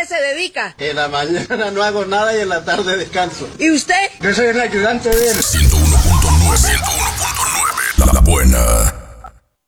se dedica? En la mañana no hago nada y en la tarde descanso. ¿Y usted? Yo soy el ayudante de él. 101.9